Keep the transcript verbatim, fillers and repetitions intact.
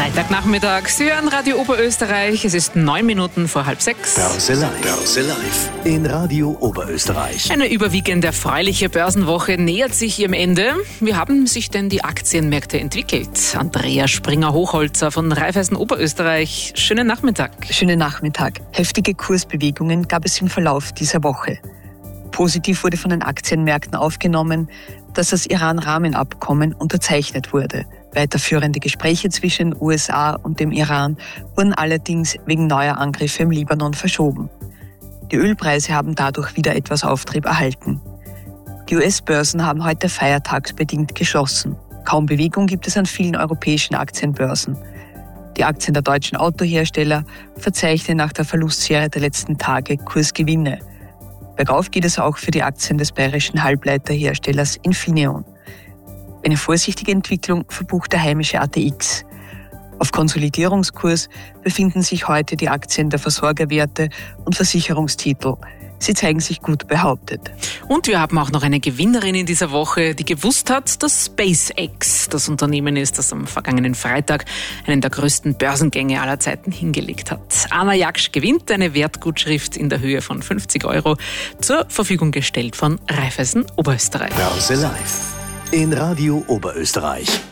Freitagnachmittag, Sie hören Radio Oberösterreich. Es ist neun Minuten vor halb sechs. Börse live. Börse live. In Radio Oberösterreich. Eine überwiegend erfreuliche Börsenwoche nähert sich ihrem Ende. Wie haben sich denn die Aktienmärkte entwickelt? Andrea Springer-Hochholzer von Raiffeisen Oberösterreich. Schönen Nachmittag. Schönen Nachmittag. Heftige Kursbewegungen gab es im Verlauf dieser Woche. Positiv wurde von den Aktienmärkten aufgenommen, dass das Iran-Rahmenabkommen unterzeichnet wurde. Weiterführende Gespräche zwischen den U S A und dem Iran wurden allerdings wegen neuer Angriffe im Libanon verschoben. Die Ölpreise haben dadurch wieder etwas Auftrieb erhalten. Die U S-Börsen haben heute feiertagsbedingt geschlossen. Kaum Bewegung gibt es an vielen europäischen Aktienbörsen. Die Aktien der deutschen Autohersteller verzeichnen nach der Verlustserie der letzten Tage Kursgewinne. Bergauf geht es auch für die Aktien des bayerischen Halbleiterherstellers Infineon. Eine vorsichtige Entwicklung verbucht der heimische A T X. Auf Konsolidierungskurs befinden sich heute die Aktien der Versorgerwerte und Versicherungstitel. Sie zeigen sich gut behauptet. Und wir haben auch noch eine Gewinnerin in dieser Woche, die gewusst hat, dass SpaceX das Unternehmen ist, das am vergangenen Freitag einen der größten Börsengänge aller Zeiten hingelegt hat. Anna Jaksch gewinnt eine Wertgutschrift in der Höhe von fünfzig Euro, zur Verfügung gestellt von Raiffeisen Oberösterreich. Börse live. In Radio Oberösterreich.